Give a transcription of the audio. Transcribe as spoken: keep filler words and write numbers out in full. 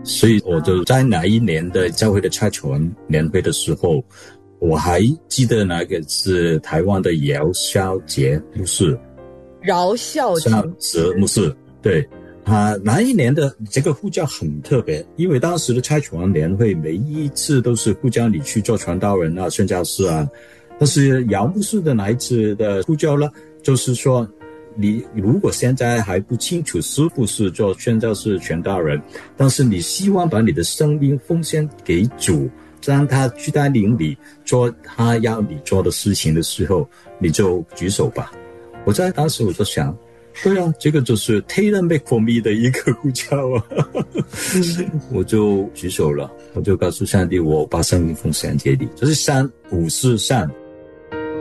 所以我就在那一年的教会的蔡楚文年会的时候，我还记得那个是台湾的姚孝杰牧师， 饶孝杰牧师，对，他那一年的这个呼叫很特别，因为当时的蔡楚文年会每一次都是呼叫你去做传道人啊、宣教士啊，但是姚牧师的那一次的呼叫呢，就是说你如果现在还不清楚是不是做宣教士、传道人，但是你希望把你的生命奉献给主，让他去带领你做他要你做的事情的时候，你就举手吧。我在当时我就想，对啊，这个就是 tailor make for me 的一个呼叫啊我就举手了，我就告诉上帝，我把生命奉献给你，这是三五四三